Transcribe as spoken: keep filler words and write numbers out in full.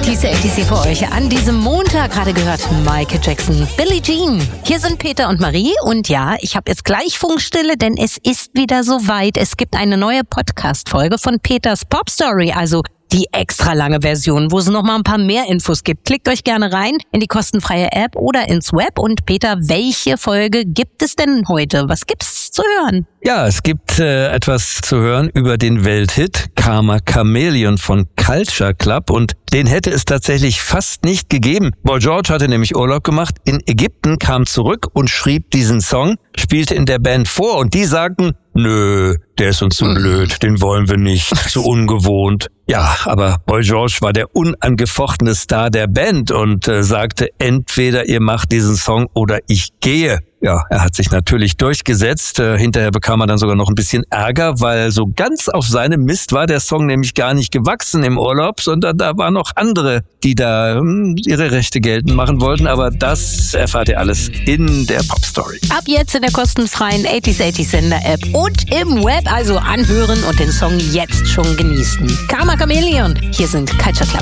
achtziger, achtziger für euch an diesem Montag. Gerade gehört Michael Jackson, Billie Jean. Hier sind Peter und Marie und ja, ich habe jetzt gleich Funkstille, denn es ist wieder soweit. Es gibt eine neue Podcast-Folge von Peters Pop Story, also die extra lange Version, wo es noch mal ein paar mehr Infos gibt. Klickt euch gerne rein in die kostenfreie App oder ins Web. Und Peter, welche Folge gibt es denn heute? Was gibt's zu hören? Ja, es gibt äh, etwas zu hören über den Welthit Karma Chameleon von Culture Club und den hätte es tatsächlich fast nicht gegeben. Boy George hatte nämlich Urlaub gemacht in Ägypten, kam zurück und schrieb diesen Song, spielte in der Band vor und die sagten, nö, der ist uns zu blöd, den wollen wir nicht, zu ungewohnt. Ja, aber Boy George war der unangefochtene Star der Band und äh, sagte, entweder ihr macht diesen Song oder ich gehe. Ja, er hat sich natürlich durchgesetzt. Äh, hinterher bekam er dann sogar noch ein bisschen Ärger, weil so ganz auf seinem Mist war der Song nämlich gar nicht gewachsen im Urlaub, sondern da waren noch andere, die da hm, ihre Rechte geltend machen wollten. Aber das erfahrt ihr alles in der Pop Story. Ab jetzt in der kostenfreien achtziger, achtziger Sender App und im Web, also anhören und den Song jetzt schon genießen. Karma Chameleon, hier sind Culture Club.